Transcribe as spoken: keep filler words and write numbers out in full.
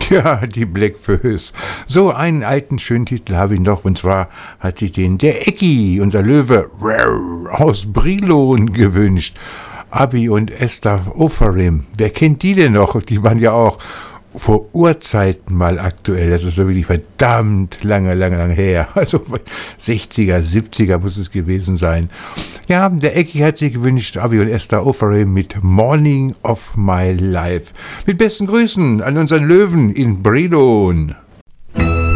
Ja, die Blackfoes. So einen alten schönen Titel habe ich noch, und zwar hat sich den der Ecki, unser Löwe, aus Brilon gewünscht. Abi und Esther Ofarim. Wer kennt die denn noch? Die waren ja auch vor Urzeiten mal aktuell. Das ist so wirklich verdammt lange, lange, lange her. Also sechziger, siebziger muss es gewesen sein. Ja, der Ecki hat sich gewünscht, Abi und Esther Ofarim mit Morning of My Life. Mit besten Grüßen an unseren Löwen in Brilon.